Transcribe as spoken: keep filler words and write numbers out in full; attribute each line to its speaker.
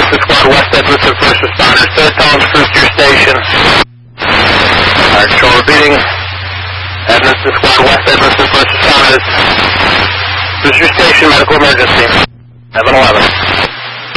Speaker 1: Edmonton Squad, West Edmonton, first responders. Third Collins Crew to your station. Alright, control repeating. Edmonton Squad, West Edmonton, first responders. This is your station, medical emergency. seven eleven.